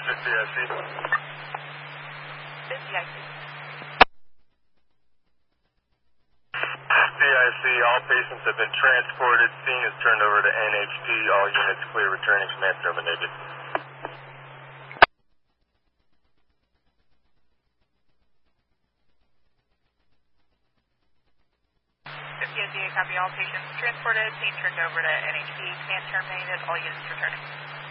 CIC. CIC. CIC, all patients have been transported. Scene is turned over to NHP. All units clear. Returning command terminated. CIC, copy. All patients transported. Scene turned over to NHP. Command terminated. All units returning.